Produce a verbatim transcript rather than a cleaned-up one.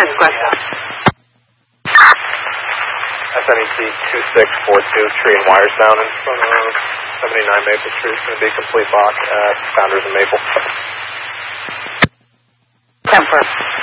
Next question. S N E T two six four two, tree and wires down in front of seventy-nine Maple Street. It's going to be a complete lock at Founders and Maple. ten four.